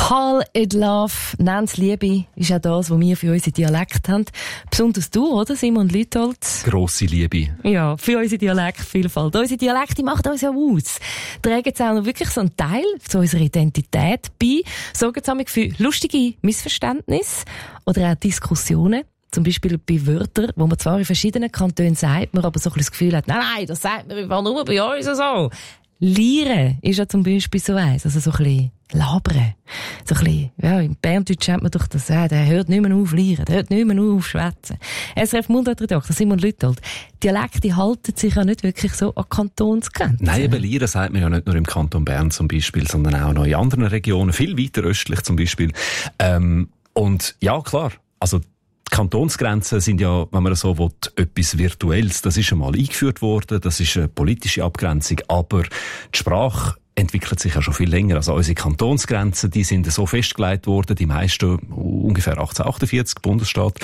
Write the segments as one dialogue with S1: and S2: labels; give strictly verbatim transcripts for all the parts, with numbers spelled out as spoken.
S1: Fall in Love, Nenn's Liebe, ist auch das, was wir für unsere Dialekt haben. Besonders du, oder, Simon Lütold?
S2: Grosse Liebe.
S1: Ja, für unsere Dialektvielfalt. Unsere Dialekte machen uns ja aus. Tragen jetzt auch noch wirklich so einen Teil zu unserer Identität bei. Sorgen zusammen für lustige Missverständnisse oder auch Diskussionen. Zum Beispiel bei Wörtern, wo man zwar in verschiedenen Kantonen sagt, man aber so ein das Gefühl hat, nein, nein, das sagt man einfach nur bei uns so. Lieren ist ja zum Beispiel so eins, also so ein bisschen labern. So ein bisschen, ja, im Berndeutsch hat man doch das, ja, der hört nicht mehr auf lieren, der hört nicht mehr auf schwätzen. S R F Mundartredakteur Simon Lütold, Dialekte halten sich ja nicht wirklich so an Kantonsgrenzen.
S2: Nein, eben Lieren sagt man ja nicht nur im Kanton Bern zum Beispiel, sondern auch noch in anderen Regionen, viel weiter östlich zum Beispiel. Ähm, und ja, klar, also die Kantonsgrenzen sind ja, wenn man so will, etwas Virtuelles. Das ist einmal eingeführt worden, das ist eine politische Abgrenzung, aber die Sprache entwickelt sich ja schon viel länger. Also unsere Kantonsgrenzen, die sind so festgelegt worden, die meisten ungefähr achtzehnhundertachtundvierzig, Bundesstaat.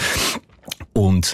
S2: Und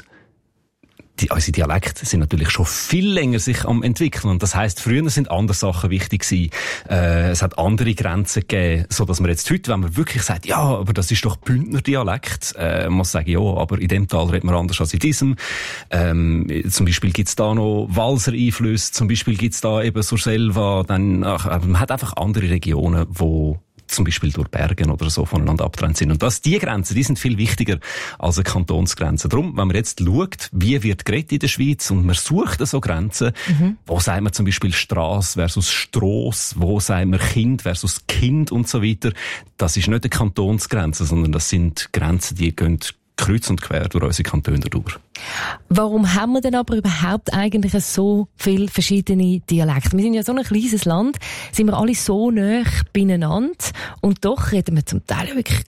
S2: die, unsere Dialekte sind natürlich schon viel länger sich am entwickeln. Und das heisst, früher sind andere Sachen wichtig gewesen. Äh, es hat andere Grenzen gegeben, so dass man jetzt heute, wenn man wirklich sagt, ja, aber das ist doch Bündner Dialekt, äh, man muss sagen, ja, aber in dem Tal redet man anders als in diesem. Ähm, zum Beispiel gibt's da noch Walser Einflüsse, zum Beispiel gibt's da eben Surselva, dann, ach, man hat einfach andere Regionen, wo zum Beispiel durch Bergen oder so voneinander abgetrennt sind. Und das, die Grenzen, die sind viel wichtiger als eine Kantonsgrenze. Darum, wenn man jetzt schaut, wie wird geredet in der Schweiz und man sucht so Grenzen, mhm. wo sagt man zum Beispiel Strasse versus Stross, wo sagt man Kind versus Kind und so weiter, das ist nicht eine Kantonsgrenze, sondern das sind Grenzen, die gehen kreuz und quer durch unsere Kantone durch.
S1: Warum haben wir denn aber überhaupt eigentlich so viele verschiedene Dialekte? Wir sind ja so ein kleines Land, sind wir alle so nah beieinander und doch reden wir zum Teil wirklich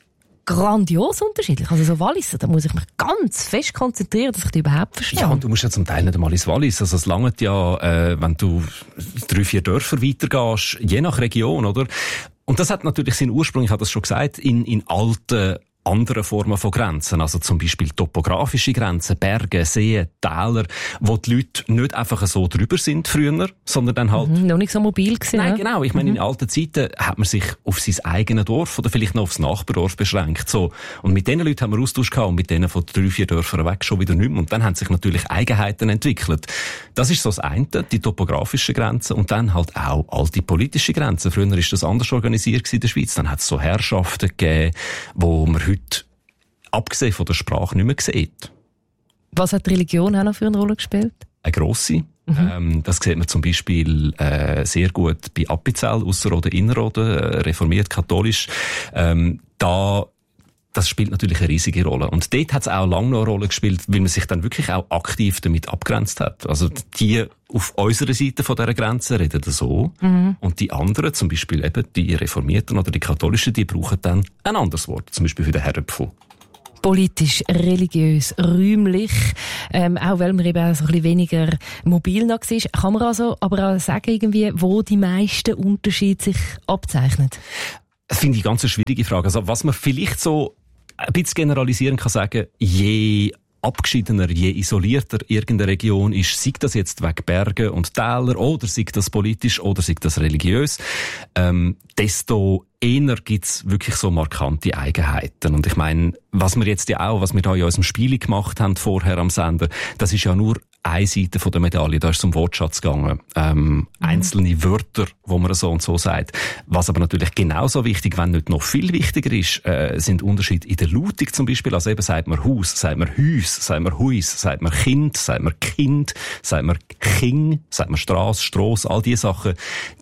S1: grandios unterschiedlich. Also so Walliser, da muss ich mich ganz fest konzentrieren, dass ich die überhaupt verstehe.
S2: Ja, und du musst ja zum Teil nicht einmal ins Wallis. Also es langt ja, äh, wenn du drei, vier Dörfer weitergehst, je nach Region, oder? Und das hat natürlich seinen Ursprung, ich habe das schon gesagt, in, in alten andere Formen von Grenzen, also zum Beispiel topografische Grenzen, Berge, Seen, Täler, wo die Leute nicht einfach so drüber sind früher, sondern dann halt...
S1: Mhm, noch nicht so mobil gewesen.
S2: Nein,
S1: ja?
S2: genau. Ich meine,
S1: mhm.
S2: in alten Zeiten hat man sich auf sein eigenes Dorf oder vielleicht noch aufs Nachbardorf beschränkt. So. Und mit diesen Leuten haben wir Austausch gehabt und mit denen von drei, vier Dörfern weg schon wieder nicht mehr. Und dann haben sich natürlich Eigenheiten entwickelt. Das ist so das eine, die topografischen Grenzen und dann halt auch alte politische Grenzen. Früher war das anders organisiert in der Schweiz. Dann hat es so Herrschaften gegeben, wo man heute abgesehen von der Sprache nicht mehr sieht.
S1: Was hat die Religion auch noch für eine Rolle gespielt?
S2: Eine grosse. Mhm. Ähm, das sieht man zum Beispiel äh, sehr gut bei Appenzell, Ausserrhoden, Innerrhoden, äh, reformiert, katholisch. Ähm, da Das spielt natürlich eine riesige Rolle. Und dort hat es auch lange noch eine Rolle gespielt, weil man sich dann wirklich auch aktiv damit abgrenzt hat. Also die auf unserer Seite von dieser Grenze reden so. Mhm. Und die anderen, zum Beispiel eben die Reformierten oder die Katholischen, die brauchen dann ein anderes Wort. Zum Beispiel für den Herrenpfuhl.
S1: Politisch, religiös, räumlich, ähm, auch weil man eben auch so ein bisschen weniger mobil noch war. Kann man also aber auch sagen, irgendwie, wo die meisten Unterschiede sich abzeichnen?
S2: Das finde ich ganz eine schwierige Frage. Also, was man vielleicht so ein bisschen generalisieren kann sagen, je abgeschiedener, je isolierter irgendeine Region ist, sei das jetzt wegen Bergen und Täler oder sei das politisch oder sei das religiös, ähm, desto eher gibt's wirklich so markante Eigenheiten. Und ich meine, was wir jetzt ja auch, was wir da in unserem Spiel gemacht haben vorher am Sender, das ist ja nur eine Seite von der Medaille, da ist es um Wortschatz gegangen. Ähm, mhm. Einzelne Wörter, wo man so und so sagt. Was aber natürlich genauso wichtig, wenn nicht noch viel wichtiger ist, äh, sind Unterschiede in der Lautung zum Beispiel. Also eben sagt man Haus, sagt man Hüs, sagt man Huis, sagt man Kind, sagt man Kind, sagt man King, sagt man Strasse, Stross, all diese Sachen.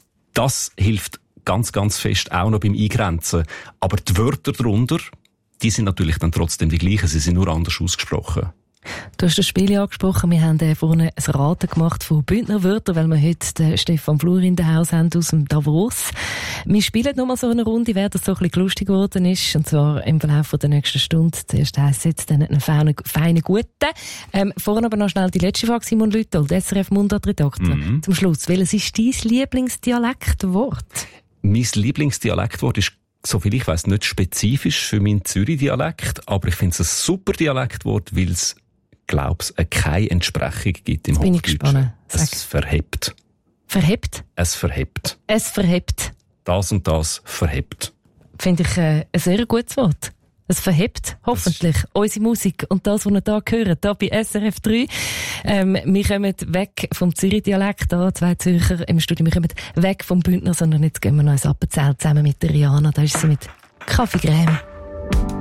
S2: Das hilft ganz, ganz fest auch noch beim Eingrenzen. Aber die Wörter darunter, die sind natürlich dann trotzdem die gleichen, sie sind nur anders ausgesprochen.
S1: Du hast das Spiel angesprochen. Wir haben äh, vorne ein Raten gemacht von Bündner Wörtern, weil wir heute den Stefan Flur in der Haus haben aus dem Davos. Wir spielen nochmal so eine Runde, wer das so ein bisschen lustig geworden ist. Und zwar im Verlauf der nächsten Stunde. Zuerst heisst es jetzt dann einen feinen, feinen Guten. Ähm, vorne aber noch schnell die letzte Frage, Simon Lütold, S R F Mundartredakteur. Mhm. Zum Schluss. Welches ist dein Lieblingsdialektwort? Mein
S2: Lieblingsdialektwort ist, soviel ich weiss, nicht spezifisch für meinen Zürich-Dialekt, aber ich finde es ein super Dialektwort, weil es, glaub's, keine Entsprechung gibt im
S1: Hochdeutschen.
S2: Bin ich gespannt. Es verhebt.
S1: Verhebt?
S2: Es verhebt.
S1: Es verhebt.
S2: Das und das verhebt.
S1: finde ich äh, ein sehr gutes Wort. Es verhebt hoffentlich unsere Musik und das, was wir hier hören, hier bei S R F drei. Ähm, wir kommen weg vom Zürich-Dialekt, da zwei Zürcher im Studio, wir kommen weg vom Bündner, sondern jetzt gehen wir noch ins Appenzell zusammen mit der Rihanna. Da ist sie mit Kaffeecreme.